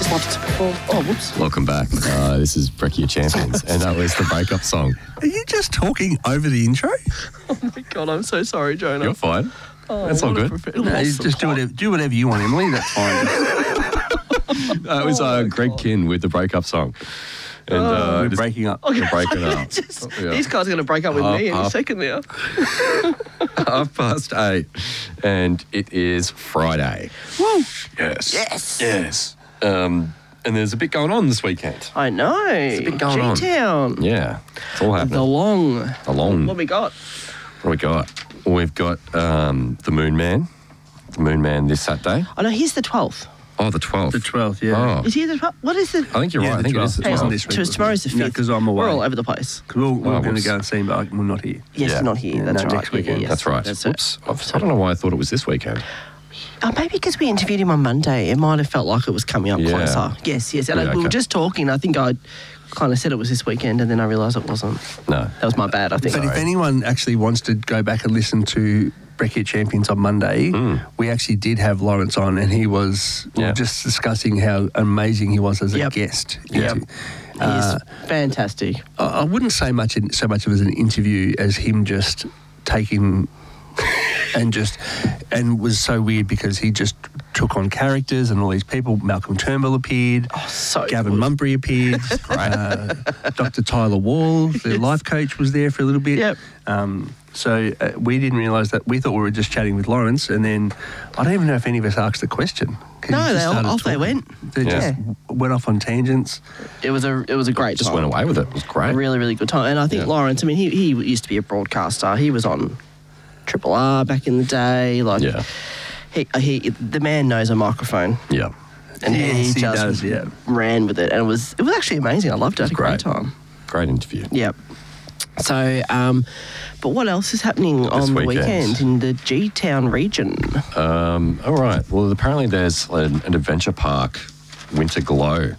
Oh, whoops. Welcome back. This is Brekkie Champions, and that was the breakup song. Are you just talking over the intro? Oh, my God, I'm so sorry, Jonah. You're fine. That's all good. No, you just do whatever you want, Emily. That's fine. It was Greg Kinn with the breakup song. And We're just- breaking up. We're breaking up. Yeah. These guys are going to break up with me any second now. 8:30, and it is Friday. Woo! Yes. Yes. And there's a bit going on this weekend. I know. It's a bit going on. G-Town. Yeah, it's all happening. The long. What What we got? we got? We've got the Moon Man. The Moon Man this Saturday. Oh, no, he's the 12th. Oh, the 12th. The 12th, yeah. Oh, Is he the 12th? What is the... I think you're right. I think it is the 12th. Wasn't this week, was it? Tomorrow's the 5th. No, 'cause I'm away. We're all over the place. We're going to whoops. go and see him, but we're not here. Yes, Yeah. not here. Yeah, That's no, right. next weekend. Yes. That's right. That's Oops. I don't know why I thought it was this weekend. Maybe because we interviewed him on Monday, it might have felt like it was coming up Yeah. closer. Yes. And Yeah, we were okay. just talking. I think I kind of said it was this weekend, and then I realised it wasn't. No. That was my bad, I think. But if anyone actually wants to go back and listen to Brekkie Champions on Monday, we actually did have Lawrence on, and he was we were just discussing how amazing he was as a Yep. guest. Yep. He's fantastic. I wouldn't say so much of it as an interview as him just taking and was so weird because he just took on characters and all these people. Malcolm Turnbull appeared. Oh, so Gavin good. Mumbry appeared. Dr. Tyler Wall, the life coach, was there for a little bit. Yep. So we didn't realise that. We thought we were just chatting with Lawrence, and then I don't even know if any of us asked a question. 'cause No, he just they started off they talking. went. They just went off on tangents. It was a great Just time. went away with it. It was great. A really, really good time. And I think Yeah. Lawrence, I mean, he used to be a broadcaster. He was on Triple R back in the day. Like, Yeah. the man knows a microphone. Yeah. And Yes, he he just does, yeah. ran with it. And it was actually amazing. I loved it. I had a great time. Great interview. Yep. So, but what else is happening on the weekend in the G-Town region? All right. Well, apparently there's an adventure park winter glow,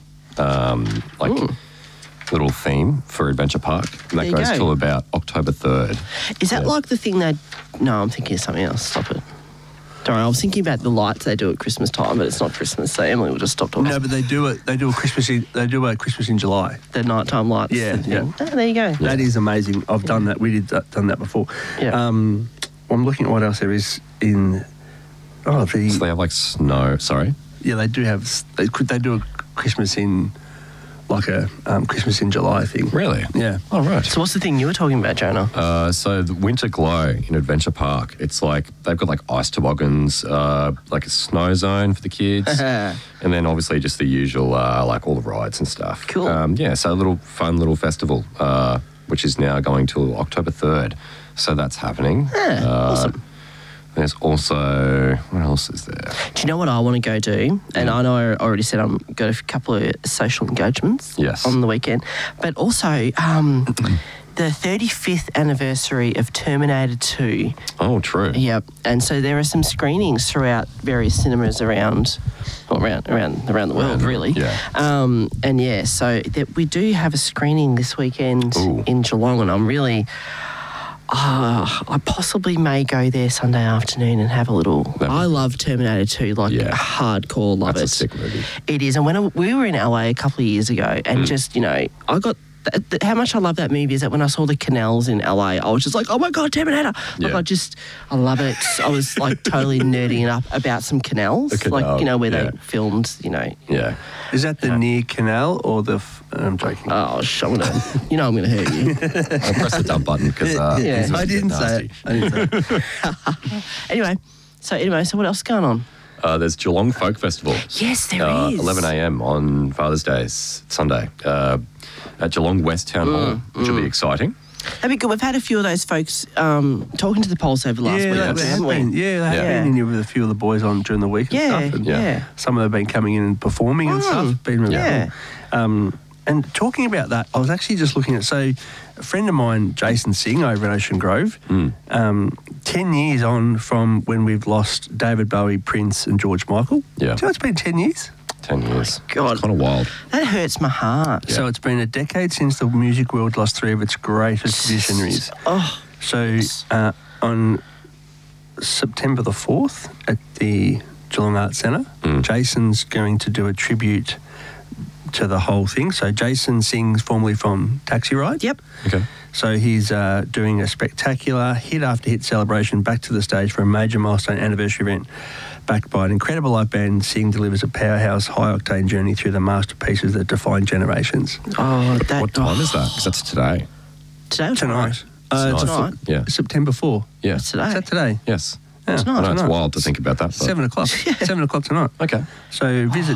little theme for adventure park, and that There you goes go. till about October 3rd. Is that Yeah. like the thing that... No, I'm thinking of something else. Stop it. Sorry, I was thinking about the lights they do at Christmas time, but it's not Christmas, so Emily will just stop talking. No, but they do it. They do a Christmas in July. The nighttime lights. Yeah, the thing. yeah. Oh, there you go. That is amazing. I've done that. We done that before. Yeah. I'm looking at what else there is in. Oh, So they have like snow. Sorry. yeah, they do have. They do a Christmas in, like a Christmas in July thing. Really? Yeah. Oh, right. So what's the thing you were talking about, Jonah? So the winter glow in Adventure Park, it's like they've got like ice toboggans, like a snow zone for the kids, and then obviously just the usual like all the rides and stuff. Cool. Yeah, so a little fun little festival, which is now going till October 3rd. So that's happening. Awesome. There's also, what else is there? Do you know what I want to go do? And I know I already said I'm going to a couple of social engagements Yes. on the weekend, but also the 35th anniversary of Terminator 2. Oh, true. Yep. And so there are some screenings throughout various cinemas around the world, really. Yeah. And yeah, so we do have a screening this weekend Ooh. in Geelong, and I'm really... I possibly may go there Sunday afternoon and have a little... I love Terminator 2, like hardcore love That's it. a sick movie. It is. And when we were in LA a couple of years ago and just, I got... how much I love that movie is that when I saw the canals in LA, I was just like, oh my God, Terminator. Like, Yeah. I love it. I was like totally nerding up about some canals. The canal, like, where yeah. they filmed, Yeah. Is that the near canal or the? I'm joking. Oh, I'm gonna hurt you. I'll press the dump button because Yeah. I didn't say it. I didn't say it. Anyway, so what else is going on? There's Geelong Folk Festival. Yes, there is. 11 a.m. on Father's Day, Sunday, at Geelong West Town Hall, which will be exciting. That'd be good. We've had a few of those folks talking to the Pulse over last week, they haven't have we? been. Yeah, they have been in here with a few of the boys on during the week and stuff. And yeah. some of them have been coming in and performing and stuff. Been really cool. And talking about that, I was actually just looking at, so a friend of mine, Jason Singh, over in Ocean Grove, 10 years on from when we've lost David Bowie, Prince and George Michael. Yeah. Do you know it's been 10 years? 10 years. God. It's kind of wild. That hurts my heart. So it's been a decade since the music world lost three of its greatest visionaries. Oh, So on September the 4th at the Geelong Arts Centre. Jason's going to do a tribute to the whole thing. So Jason sings formerly from Taxi Ride. Yep. Okay. So he's doing a spectacular hit after hit celebration back to the stage for a major milestone anniversary event backed by an incredible live band. Sing delivers a powerhouse, high-octane journey through the masterpieces that define generations. Oh, that. What time is that? Because that's today. Today or Tonight. Tonight? Yeah. September 4. Yeah. It's today. Is that today? Yes. Yeah. Tonight. I know it's Tonight. wild to think about that. But 7 o'clock. 7 o'clock tonight. Okay. So visit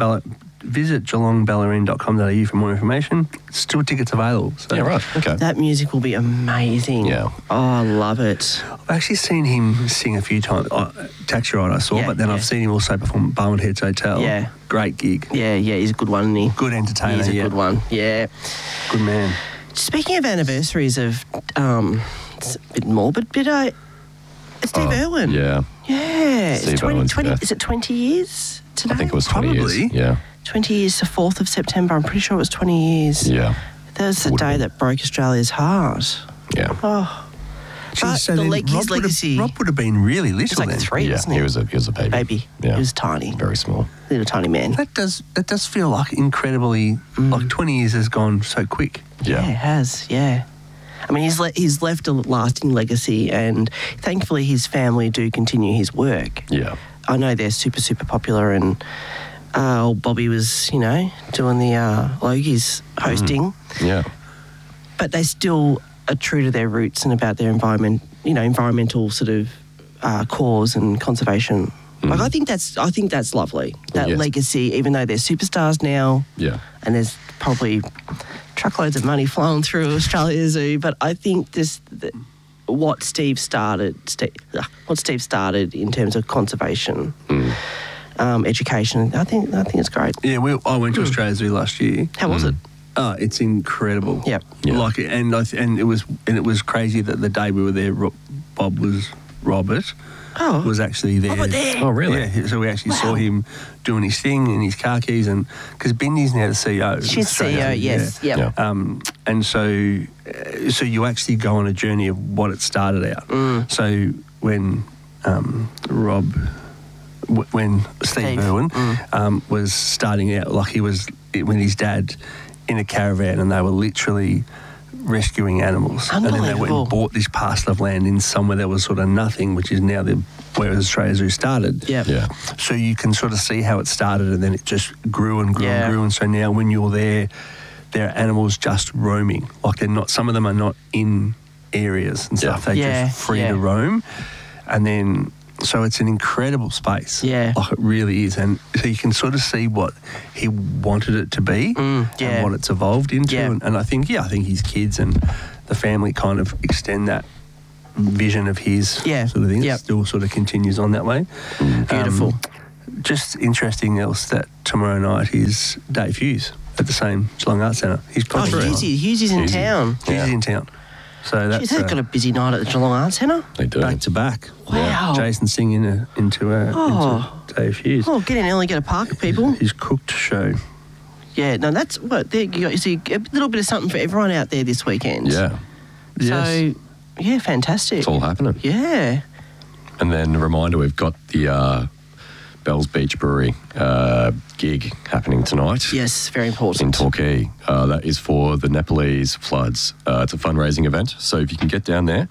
geelongballerine.com.au for more information. Still tickets available. So Yeah, right. Okay. That music will be amazing. Yeah. Oh, I love it. I've actually seen him sing a few times. Taxi Ride I saw, Yeah, but then yeah. I've seen him also perform at Barwon Heads Hotel. Yeah. Great gig. Yeah, he's a good one, isn't he? Good entertainer. He's a yeah. good one. Yeah. Good man. Speaking of anniversaries of, it's a bit morbid, but Steve Irwin. Yeah. Yeah. Steve It's 20, Irwin's 20, death. is it 20 years today? I think it was 20 Probably. years. Yeah. 20 years, the 4th of September. I'm pretty sure it was 20 years. Yeah. That was the Would day be. that broke Australia's heart. Yeah. Oh. But Geez, so the then his Rob legacy. Rob would have been really little It's like then. 3, Yeah. wasn't He it? was a baby. Baby. Yeah. He was tiny. Very small. Little tiny man. That does feel like incredibly, like 20 years has gone so quick. Yeah, it has. Yeah. I mean, he's left a lasting legacy, and thankfully his family do continue his work. Yeah. I know they're super, super popular, and old Bobby was, doing the Logies hosting, Yeah. but they still are true to their roots and about their environmental sort of cause and conservation. Like I think that's lovely. That Yes. legacy, even though they're superstars now, Yeah. and there's probably truckloads of money flowing through Australia Zoo, but I think what Steve started in terms of conservation, education, I think it's great. Yeah, I went to Australia Zoo last year. How was it? Oh, it's incredible. Yep. Yeah. Like, and it was crazy that the day we were there, Robert Oh, was actually there. Robert there. Oh, really? Yeah, so we actually saw him doing his thing in his car keys, and because Bindy's now the CEO. of She's Australia CEO, Zoo, yes. Yeah. Yep. and so you actually go on a journey of what it started out. So when when Steve Irwin was starting out, like he was when his dad in a caravan, and they were literally rescuing animals, and then they went Unbelievable. and bought this parcel of land in somewhere that was sort of nothing, which is now where Australia Zoo started. Yep. Yeah. So you can sort of see how it started, and then it just grew and grew Yeah. and grew. And so now when you're there are animals just roaming. Like they're not, some of them are not in areas and stuff. Yeah. They're Yeah, just free yeah. to roam. And then, so it's an incredible space. Yeah. Like it really is. And so you can sort of see what he wanted it to be yeah. and what it's evolved into. Yeah. And I think his kids and the family kind of extend that vision of his Yeah. sort of thing. Yep. It still sort of continues on that way. Beautiful. Just interesting else that tomorrow night is Dave Hughes at the same Geelong Arts Centre. He's Oh, probably Hughes is in Hughesy. town. He's in town. So that's Jeez, they've got a busy night at the Geelong Arts Centre. They do. back to back. Wow. Jason singing into Dave Hughes. Oh, get in early, get a park, people. His cooked show. Yeah, no, that's what there you see a little bit of something for everyone out there this weekend. Yeah. So, yeah, fantastic. It's all happening. Yeah. And then a reminder, we've got the Bells Beach Brewery gig happening tonight. Yes, very In important. Torquay. That is for the Nepalese floods. It's a fundraising event. So if you can get down there,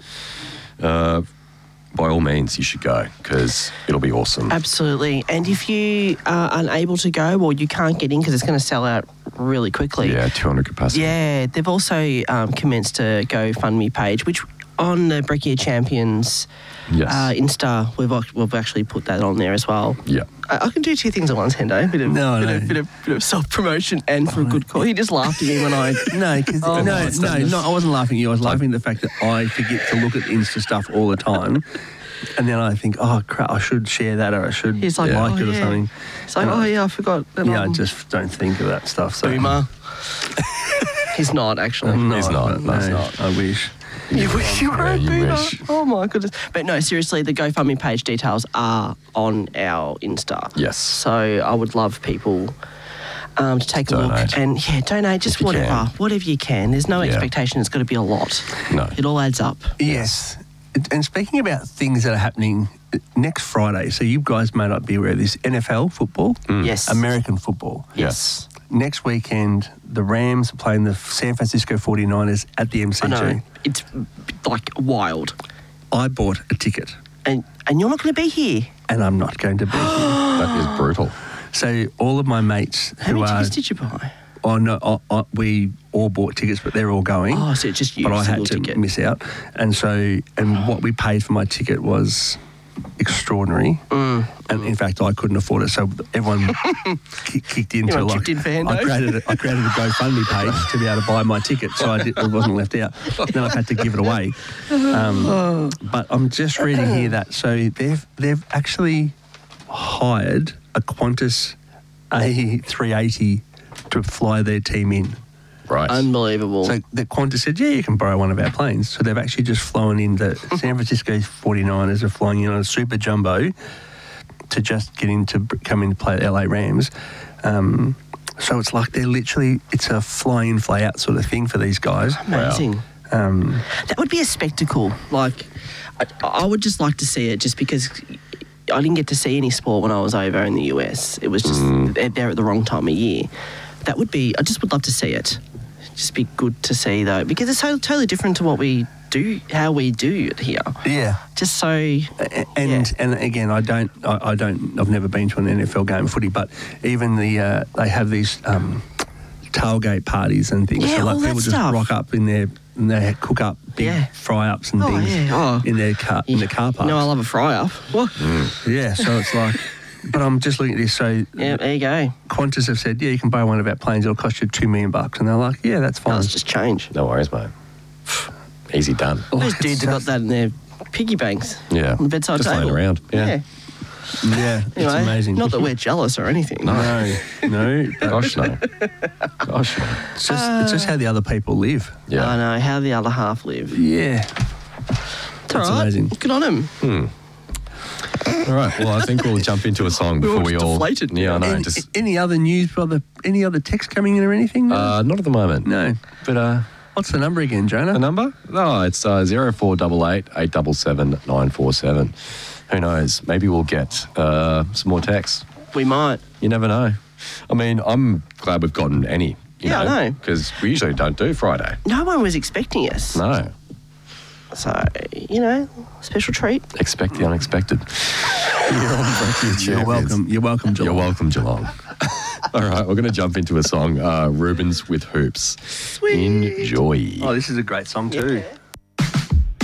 by all means, you should go because it'll be awesome. Absolutely. And if you are unable to go or you can't get in because it's going to sell out really quickly. Yeah, 200 capacity. Yeah, they've also commenced a GoFundMe page, which on the Breccia Champions Yes. Insta, we've actually put that on there as well. Yeah. I can do two things at once, Hendo. Bit of self-promotion and for a good call. He just laughed at me when I... No, because Oh, no, I wasn't laughing at you. I was laughing at the fact that I forget to look at Insta stuff all the time. And then I think, oh, crap, I should share that or I should He's like, like oh, it or yeah. something. It's like, And oh, yeah, I forgot. that Yeah, I I'm just don't think of that stuff. So. Boomer. He's not, actually. No, He's not. No, He's not. I wish. You wish you were a you boomer. wish. Oh, my goodness. But no, seriously, the GoFundMe page details are on our Insta. Yes. So I would love people to take a look Donate. and, donate just If you can. whatever you can. There's no Yeah. expectation it's got to be a lot. No. It all adds up. Yes. And speaking about things that are happening next Friday, so you guys may not be aware of this, NFL football, Yes. American football. Yes. Next weekend, the Rams are playing the San Francisco 49ers at the MCG. I know. It's like wild. I bought a ticket, And you're not going to be here. and I'm not going to be here. That is brutal. So all of my mates How who many are... tickets did you buy? Oh, no, we all bought tickets, but they're all going. Oh, so it's just you, but I had single to ticket. miss out. And so, and what we paid for my ticket was extraordinary. And in fact, I couldn't afford it. So everyone kicked into Everyone like... chipped in for Hendo? I created a GoFundMe page to be able to buy my ticket, so it wasn't left out. Then I've had to give it away. But I'm just reading here that, so they've actually hired a Qantas A380 to fly their team in. Right. Unbelievable. So the Qantas said, yeah, you can borrow one of our planes. So they've actually just flown in. The San Francisco 49ers are flying in on a super jumbo to just get in to come in to play the LA Rams. So it's like it's a fly in, fly out sort of thing for these guys. Amazing. That would be a spectacle. Like, I would just like to see it just because I didn't get to see any sport when I was over in the US. It was just there at the wrong time of year. That would be, I just would love to see it. Just be good to see though, because it's so totally different to what we do, how we do it here. Yeah. Just so. And again, I've never been to an NFL game of footy, but even they have these tailgate parties and things. Yeah, so like all that people just stuff. rock up and they cook up big fry ups and things in their car in the car park. No, I love a fry up. What? Yeah, so it's like, but I'm just looking at this. So Yeah, there you go. Qantas have said, yeah, you can buy one of our planes. It'll cost you $2 million, and they're like, yeah, that's fine. No, it's just change. No worries, mate. Easy done. Those it's dudes have got just- that in their piggy banks. Yeah. On the bedside Just table. laying around. Yeah. Yeah, it's Anyway, amazing. Not that we're jealous or anything. no. Gosh, no. Gosh, no. It's just how the other people live. Yeah. I know how the other half live. Yeah. It's all That's right. amazing. Good on him. All right. Well, I think we'll jump into a song before all we just all. deflated. Yeah, I know. Any other news, brother? Any other text coming in or anything? No. Not at the moment. No. But What's the number again, Jonah? the number? Oh, it's 0488 877 947. Who knows? Maybe we'll get some more texts. We might. You never know. I mean, I'm glad we've gotten any. Yeah, I know. Because we usually don't do Friday. No one was expecting us. No. So, special treat. Expect the unexpected. You're welcome. You're welcome, Geelong. You're welcome, Geelong. All right, we're going to jump into a song, Rubens with Hoops. Sweet. Enjoy. Oh, this is a great song too. Yeah.